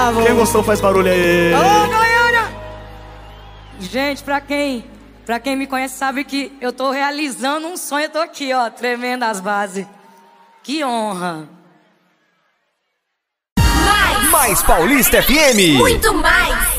bravo. Quem gostou faz barulho aí. Ô, Goiânia! Gente, pra quem me conhece sabe que eu tô realizando um sonho. Eu tô aqui, ó, tremendo as bases. Que honra. Mais Paulista FM. Muito mais.